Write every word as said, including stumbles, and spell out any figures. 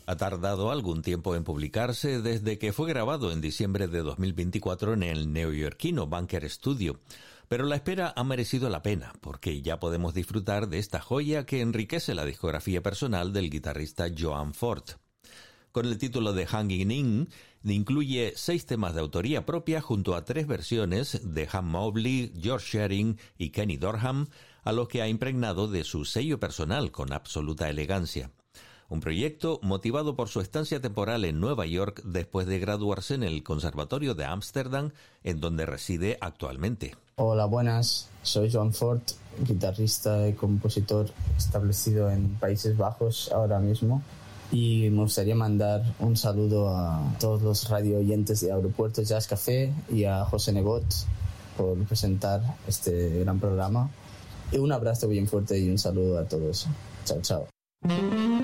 Ha tardado algún tiempo en publicarse desde que fue grabado en diciembre de dos mil veinticuatro en el neoyorquino Bunker Studio, pero la espera ha merecido la pena porque ya podemos disfrutar de esta joya que enriquece la discografía personal del guitarrista Joan Ford. Con el título de Hanging In, incluye seis temas de autoría propia junto a tres versiones de Ham Mobley, George Shearing y Kenny Dorham, a los que ha impregnado de su sello personal con absoluta elegancia. Un proyecto motivado por su estancia temporal en Nueva York después de graduarse en el Conservatorio de Ámsterdam, en donde reside actualmente. Hola, buenas. Soy Joan Ford, guitarrista y compositor establecido en Países Bajos ahora mismo. Y me gustaría mandar un saludo a todos los radio oyentes de Aeropuerto Jazz Café y a José Nebot por presentar este gran programa. Y un abrazo bien fuerte y un saludo a todos. Chao, chao.